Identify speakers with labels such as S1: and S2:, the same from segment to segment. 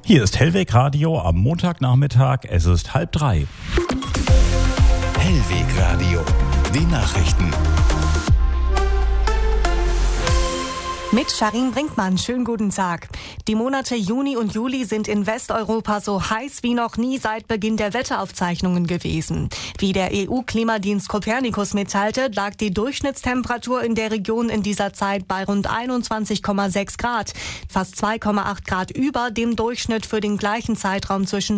S1: Hier ist Hellweg Radio am Montagnachmittag. Es ist 2:30.
S2: Hellweg Radio, die Nachrichten.
S3: Mit Sharin Brinkmann, schönen guten Tag. Die Monate Juni und Juli sind in Westeuropa so heiß wie noch nie seit Beginn der Wetteraufzeichnungen gewesen. Wie der EU-Klimadienst Copernicus mitteilte, lag die Durchschnittstemperatur in der Region in dieser Zeit bei rund 21,6 Grad, fast 2,8 Grad über dem Durchschnitt für den gleichen Zeitraum zwischen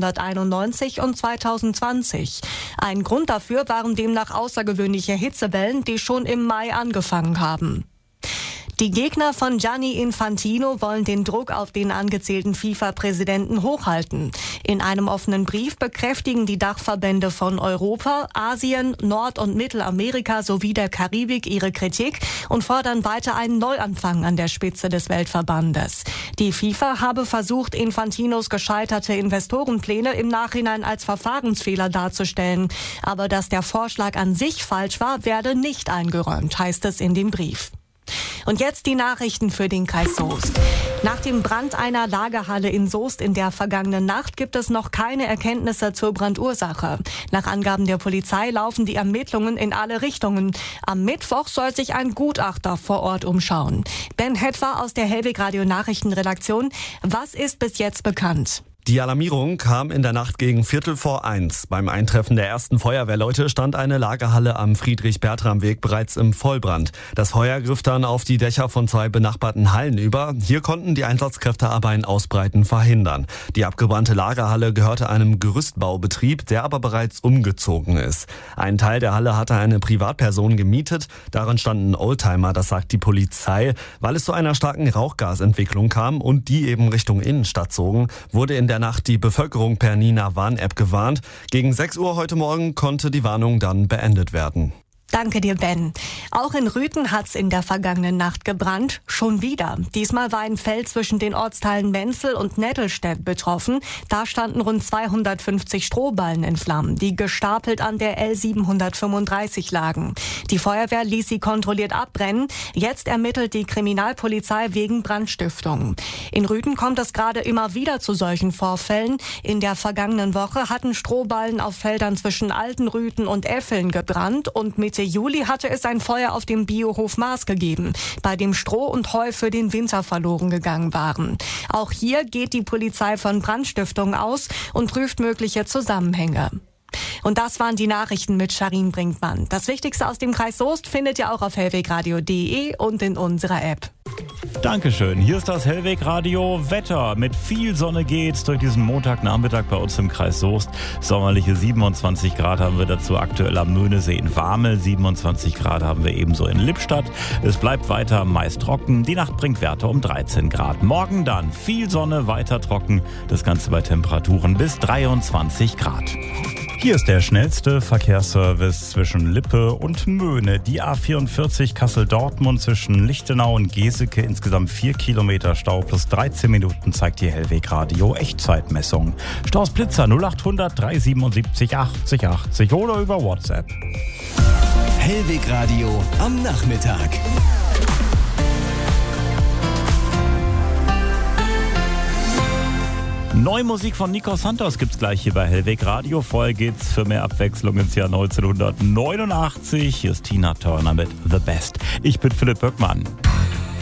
S3: 1991 und 2020. Ein Grund dafür waren demnach außergewöhnliche Hitzewellen, die schon im Mai angefangen haben. Die Gegner von Gianni Infantino wollen den Druck auf den angezählten FIFA-Präsidenten hochhalten. In einem offenen Brief bekräftigen die Dachverbände von Europa, Asien, Nord- und Mittelamerika sowie der Karibik ihre Kritik und fordern weiter einen Neuanfang an der Spitze des Weltverbandes. Die FIFA habe versucht, Infantinos gescheiterte Investorenpläne im Nachhinein als Verfahrensfehler darzustellen. Aber dass der Vorschlag an sich falsch war, werde nicht eingeräumt, heißt es in dem Brief. Und jetzt die Nachrichten für den Kreis Soest. Nach dem Brand einer Lagerhalle in Soest in der vergangenen Nacht gibt es noch keine Erkenntnisse zur Brandursache. Nach Angaben der Polizei laufen die Ermittlungen in alle Richtungen. Am Mittwoch soll sich ein Gutachter vor Ort umschauen. Ben Hetwer aus der Hellweg Radio Nachrichtenredaktion. Was ist bis jetzt bekannt?
S4: Die Alarmierung kam in der Nacht gegen 1:45. Beim Eintreffen der ersten Feuerwehrleute stand eine Lagerhalle am Friedrich-Bertram-Weg bereits im Vollbrand. Das Feuer griff dann auf die Dächer von 2 benachbarten Hallen über. Hier konnten die Einsatzkräfte aber ein Ausbreiten verhindern. Die abgebrannte Lagerhalle gehörte einem Gerüstbaubetrieb, der aber bereits umgezogen ist. Ein Teil der Halle hatte eine Privatperson gemietet. Darin standen Oldtimer, das sagt die Polizei. Weil es zu einer starken Rauchgasentwicklung kam und die eben Richtung Innenstadt zogen, wurde in der Nacht die Bevölkerung per Nina-Warn-App gewarnt. Gegen 6 Uhr heute Morgen konnte die Warnung dann beendet werden.
S3: Danke dir, Ben. Auch in Rüthen hat's in der vergangenen Nacht gebrannt. Schon wieder. Diesmal war ein Feld zwischen den Ortsteilen Menzel und Nettelstedt betroffen. Da standen rund 250 Strohballen in Flammen, die gestapelt an der L735 lagen. Die Feuerwehr ließ sie kontrolliert abbrennen. Jetzt ermittelt die Kriminalpolizei wegen Brandstiftung. In Rüthen kommt es gerade immer wieder zu solchen Vorfällen. In der vergangenen Woche hatten Strohballen auf Feldern zwischen Altenrüthen und Effeln gebrannt und Mitte Juli hatte es ein Feuer auf dem Biohof Maas gegeben, bei dem Stroh und Heu für den Winter verloren gegangen waren. Auch hier geht die Polizei von Brandstiftung aus und prüft mögliche Zusammenhänge. Und das waren die Nachrichten mit Sharin Brinkmann. Das Wichtigste aus dem Kreis Soest findet ihr auch auf hellwegradio.de und in unserer App.
S1: Dankeschön. Hier ist das Hellweg Radio Wetter. Mit viel Sonne geht's durch diesen Montagnachmittag bei uns im Kreis Soest. Sommerliche 27 Grad haben wir dazu aktuell am Möhnesee in Warmel. 27 Grad haben wir ebenso in Lippstadt. Es bleibt weiter meist trocken. Die Nacht bringt Werte um 13 Grad. Morgen dann viel Sonne, weiter trocken. Das Ganze bei Temperaturen bis 23 Grad. Hier ist der schnellste Verkehrsservice zwischen Lippe und Möhne. Die A44 Kassel-Dortmund zwischen Lichtenau und Geseke. Insgesamt 4 Kilometer Stau plus 13 Minuten zeigt die Hellweg Radio Echtzeitmessung. Staus Blitzer 0800 377 80 80 oder über WhatsApp.
S2: Hellweg Radio am Nachmittag.
S1: Neue Musik von Nico Santos gibt's gleich hier bei Hellweg Radio. Vorher geht's für mehr Abwechslung ins Jahr 1989. Hier ist Tina Turner mit The Best. Ich bin Philipp Böckmann.